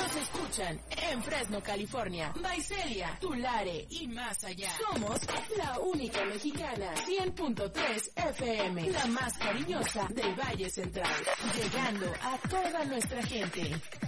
Nos escuchan en Fresno, California, Visalia, Tulare y más allá. Somos la única mexicana, 100.3 FM, la más cariñosa del Valle Central, llegando a toda nuestra gente.